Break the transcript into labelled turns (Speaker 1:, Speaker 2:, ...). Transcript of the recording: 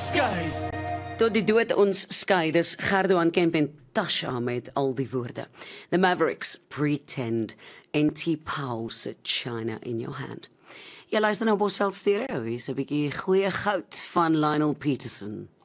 Speaker 1: skei.
Speaker 2: Tot die dood ons skei, dis Gerdo aan Kemp en Tasha met al die woorde. The Mavericks, Pretend en T-Pow se China in Your Hand. Jy luister na Bosveld Stereo, hier's 'n bietjie goeie goud van Lionel Peterson.